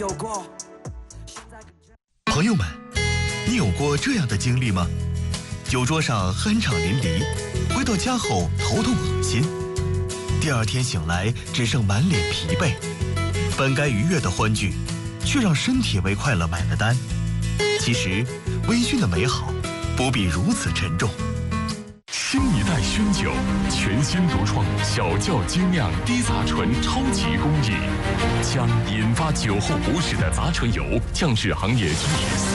朋友们，你有过这样的经历吗？酒桌上酣畅淋漓，回到家后头痛恶心，第二天醒来只剩满脸疲惫，本该愉悦的欢聚，却让身体为快乐买了单。其实，微醺的美好不必如此沉重。 新一代熏酒，全新独创小窖精酿低杂醇超级工艺，将引发酒后不适的杂醇油降至行业居